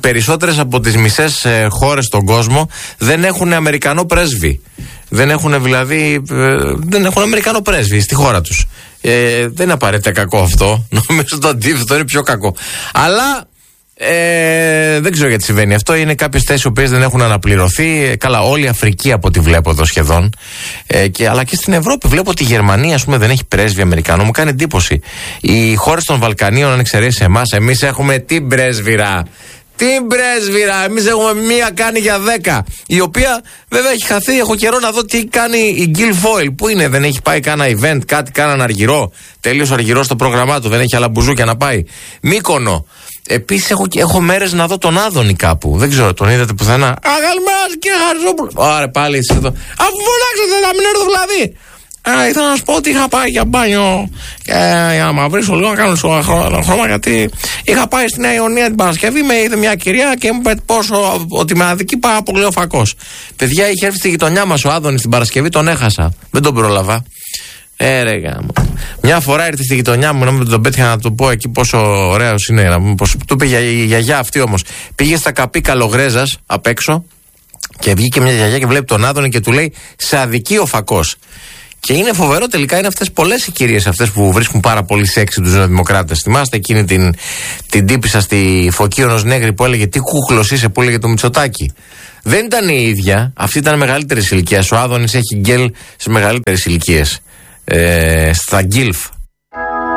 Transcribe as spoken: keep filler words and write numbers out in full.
περισσότερες από τις μισές ε, χώρες στον κόσμο δεν έχουν Αμερικανό πρέσβη. Δεν έχουν δηλαδή. Ε, δεν έχουν Αμερικανό πρέσβη στη χώρα τους. Ε, δεν είναι απαραίτητα κακό αυτό. Νομίζω το αντίθετο είναι πιο κακό. Αλλά. Ε, δεν ξέρω γιατί συμβαίνει αυτό. Είναι κάποιες θέσεις οι οποίες δεν έχουν αναπληρωθεί. Ε, καλά, όλη η Αφρική από ό,τι βλέπω εδώ σχεδόν. Ε, και, αλλά και στην Ευρώπη βλέπω ότι η Γερμανία, ας πούμε, δεν έχει πρέσβη Αμερικανό. Μου κάνει εντύπωση. Οι χώρες των Βαλκανίων, αν εξαιρέσει εμάς, εμείς έχουμε την πρέσβυρα. Την πρέσβυρα. Εμείς έχουμε μία κάνει για δέκα. Η οποία βέβαια έχει χαθεί. Έχω καιρό να δω τι κάνει η Γκίλ Φόιλ. Πού είναι, δεν έχει πάει κάνα event, κάτι, κάναν αργυρό. Τελείωσε αργυρό στο πρόγραμμά του. Δεν έχει άλλα μπουζούκια να πάει. Μύκονο. Επίσης έχω, έχω μέρες να δω τον Άδωνη κάπου. Δεν ξέρω, τον είδατε πουθενά? Αγαλμάς κύριε Χαριζόπουλο. Ωραία, πάλι είσαι εδώ. Αφού φωνάξετε να μην έρθω δηλαδή. Α, ήθελα να σου πω ότι είχα πάει για μπάνιο ε, για να μαυρίσω λίγο, να κάνω στο χρώμα, γιατί είχα πάει στη Νέα Ιωνία την Παρασκευή, με είδε μια κυρία και μου είπε πόσο, ότι με αδική πάω από λέω φακός. Παιδιά, είχε έρθει στη γειτονιά μας ο Άδωνης την Παρασκευή, τον έχασα. Δεν τον πρόλαβα. Ε, ρε γάμο. Μια φορά ήρθε στη γειτονιά μου, να τον πέτυχα να του πω εκεί πόσο ωραίος είναι. Να, πως, του είπε η γιαγιά αυτή όμως. Πήγε στα καπί Καλογρέζας απ' έξω και βγήκε μια γιαγιά και βλέπει τον Άδωνη και του λέει: σε αδικεί ο φακός. Και είναι φοβερό τελικά, είναι αυτές πολλές οι κυρίες αυτές που βρίσκουν πάρα πολύ σεξι τους νεοδημοκράτες. Θυμάστε εκείνη την, την τύπισσα στη Φωκίωνος Νέγρη που έλεγε τι κούκλος είσαι, που έλεγε το Μητσοτάκη. Δεν ήταν η ίδια, αυτή ήταν μεγαλύτερης ηλικίας. Ο Άδωνης έχει γκέλ σε μεγαλύτερες ηλικίες. Ε, στα γκίλφ